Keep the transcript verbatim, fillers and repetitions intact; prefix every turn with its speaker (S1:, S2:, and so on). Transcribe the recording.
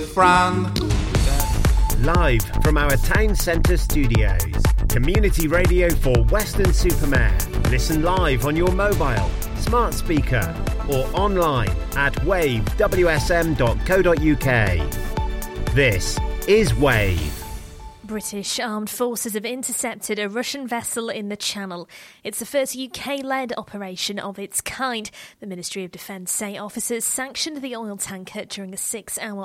S1: frown.
S2: Live from our town centre studios. Community radio for Weston-super-Mare. Listen live on your mobile, smart speaker or online at wave w s m dot co dot u k. This is Wave.
S3: British armed forces have intercepted a Russian vessel in the Channel. It's the first U K-led operation of its kind. The Ministry of Defence say officers sanctioned the oil tanker during a six-hour